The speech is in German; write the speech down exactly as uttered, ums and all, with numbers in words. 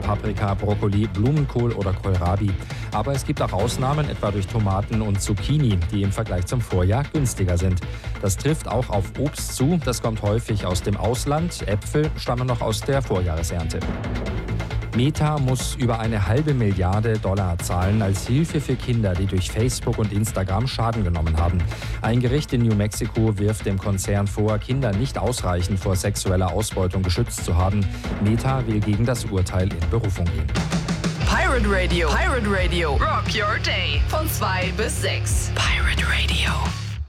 Paprika, Brokkoli, Blumenkohl oder Kohlrabi. Aber es gibt auch Ausnahmen, etwa durch Tomaten und Zucchini, die im Vergleich zum Vorjahr günstiger sind. Das trifft auch auf Obst zu. Das kommt häufig aus dem Ausland. Äpfel stammen noch aus der Vorjahresernte. Meta muss über eine halbe Milliarde Dollar zahlen als Hilfe für Kinder, die durch Facebook und Instagram Schaden genommen haben. Ein Gericht in New Mexico wirft dem Konzern vor, Kinder nicht ausreichend vor sexueller Ausbeutung geschützt zu haben. Meta will gegen das Urteil in Berufung gehen. Pirate Radio, Pirate Radio, rock your day von zwei bis sechs. Pirate Radio.